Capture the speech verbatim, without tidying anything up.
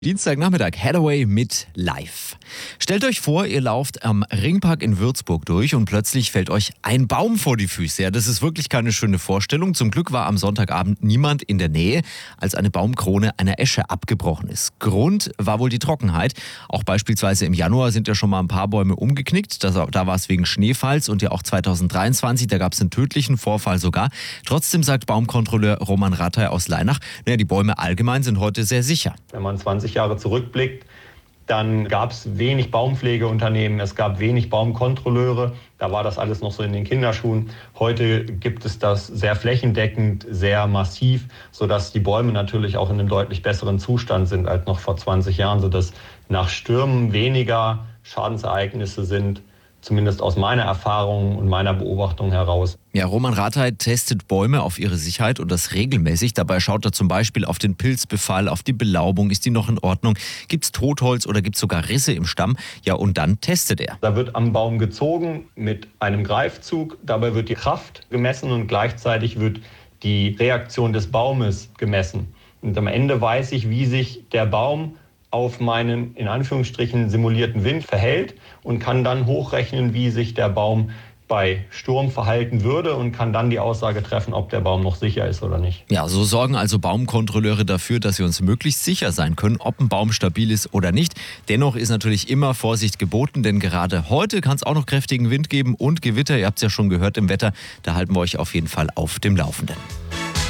Dienstagnachmittag, Hathaway mit Live. Stellt euch vor, ihr lauft am Ringpark in Würzburg durch und plötzlich fällt euch ein Baum vor die Füße. Ja, das ist wirklich keine schöne Vorstellung. Zum Glück war am Sonntagabend niemand in der Nähe, als eine Baumkrone einer Esche abgebrochen ist. Grund war wohl die Trockenheit. Auch beispielsweise im Januar sind ja schon mal ein paar Bäume umgeknickt. Das, da war es wegen Schneefalls und ja auch zweitausenddreiundzwanzig, da gab es einen tödlichen Vorfall sogar. Trotzdem sagt Baumkontrolleur Roman Rattay aus Leinach, naja, die Bäume allgemein sind heute sehr sicher. Wenn man zwanzig Jahre zurückblickt, dann gab es wenig Baumpflegeunternehmen, es gab wenig Baumkontrolleure. Da war das alles noch so in den Kinderschuhen. Heute gibt es das sehr flächendeckend, sehr massiv, sodass die Bäume natürlich auch in einem deutlich besseren Zustand sind als noch vor zwanzig Jahren, sodass nach Stürmen weniger Schadensereignisse sind, zumindest aus meiner Erfahrung und meiner Beobachtung heraus. Ja, Roman Rattay testet Bäume auf ihre Sicherheit und das regelmäßig. Dabei schaut er zum Beispiel auf den Pilzbefall, auf die Belaubung. Ist die noch in Ordnung? Gibt es Totholz oder gibt es sogar Risse im Stamm? Ja, und dann testet er. Da wird am Baum gezogen mit einem Greifzug. Dabei wird die Kraft gemessen und gleichzeitig wird die Reaktion des Baumes gemessen. Und am Ende weiß ich, wie sich der Baum auf meinen, in Anführungsstrichen, simulierten Wind verhält und kann dann hochrechnen, wie sich der Baum bei Sturm verhalten würde und kann dann die Aussage treffen, ob der Baum noch sicher ist oder nicht. Ja, so sorgen also Baumkontrolleure dafür, dass wir uns möglichst sicher sein können, ob ein Baum stabil ist oder nicht. Dennoch ist natürlich immer Vorsicht geboten, denn gerade heute kann es auch noch kräftigen Wind geben und Gewitter. Ihr habt es ja schon gehört im Wetter, da halten wir euch auf jeden Fall auf dem Laufenden.